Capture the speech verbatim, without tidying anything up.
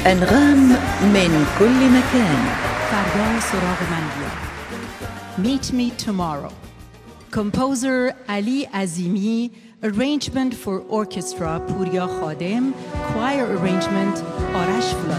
أنغام من كل مكان. فردا سراغ من بیا. Meet me tomorrow. Composer Ali Azimi. Arrangement for orchestra Puriya Khadem. Choir arrangement Arash Vlad.